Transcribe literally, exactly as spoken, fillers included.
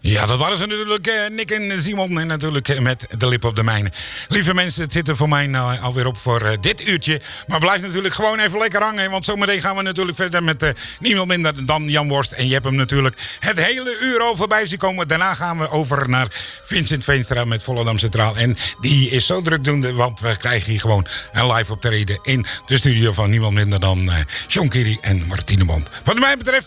Ja, dat waren ze natuurlijk, uh, Nick en Simon. En natuurlijk uh, met de lip op de mijn. Lieve mensen, het zit er voor mij nou alweer op voor uh, dit uurtje. Maar blijf natuurlijk gewoon even lekker hangen. Want zometeen gaan we natuurlijk verder met uh, niemand minder dan Jan Worst. En je hebt hem natuurlijk het hele uur al voorbij zien komen. Daarna gaan we over naar Vincent Veenstra met Volendam Centraal. En die is zo drukdoende, want we krijgen hier gewoon een live optreden in de studio van niemand minder dan uh, John Kerry en Martine Bond. Wat mij betreft